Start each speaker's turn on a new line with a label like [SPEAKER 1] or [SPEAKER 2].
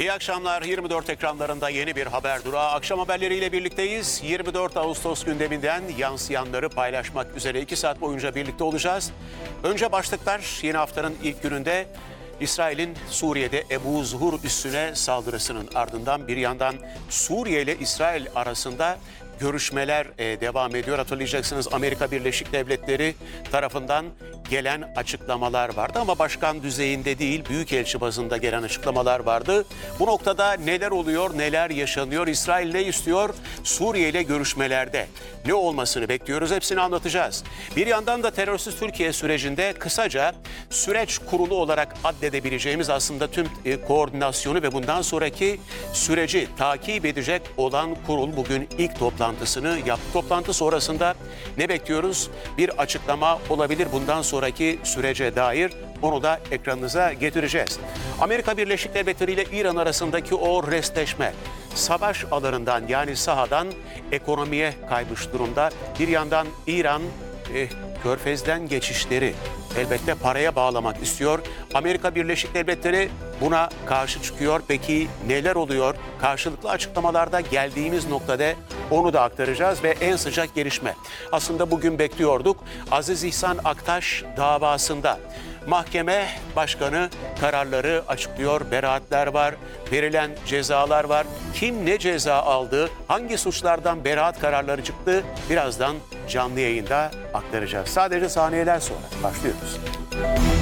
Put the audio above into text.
[SPEAKER 1] İyi akşamlar. 24 ekranlarında yeni bir haber durağı. Akşam haberleriyle birlikteyiz. 24 Ağustos gündeminden yansıyanları paylaşmak üzere 2 saat boyunca birlikte olacağız. Önce başlıklar. Yeni haftanın ilk gününde İsrail'in Suriye'de Ebu Zuhur üssüne saldırısının ardından bir yandan Suriye ile İsrail arasında görüşmeler devam ediyor. Hatırlayacaksınız, Amerika Birleşik Devletleri tarafından gelen açıklamalar vardı ama başkan düzeyinde değil, büyükelçi bazında gelen açıklamalar vardı. Bu noktada neler oluyor, neler yaşanıyor, İsrail ne istiyor, Suriye ile görüşmelerde ne olmasını bekliyoruz, hepsini anlatacağız. Bir yandan da terörsüz Türkiye sürecinde kısaca süreç kurulu olarak addedebileceğimiz aslında tüm koordinasyonu ve bundan sonraki süreci takip edecek olan kurul bugün ilk toplantısını yaptı. Toplantı sonrasında ne bekliyoruz? Bir açıklama olabilir bundan sonraki sürece dair. Onu da ekranınıza getireceğiz. Amerika Birleşik Devletleri ile İran arasındaki o restleşme savaş alanından yani sahadan ekonomiye kaymış durumda. Bir yandan İran Körfez'den geçişleri elbette paraya bağlamak istiyor. Amerika Birleşik Devletleri buna karşı çıkıyor. Peki neler oluyor? Karşılıklı açıklamalarda geldiğimiz noktada onu da aktaracağız ve en sıcak gelişme. Aslında bugün bekliyorduk. Aziz İhsan Aktaş davasında mahkeme başkanı kararları açıklıyor. Beraatler var, verilen cezalar var. Kim ne ceza aldı, hangi suçlardan beraat kararları çıktı birazdan canlı yayında aktaracağız. Sadece saniyeler sonra başlıyoruz.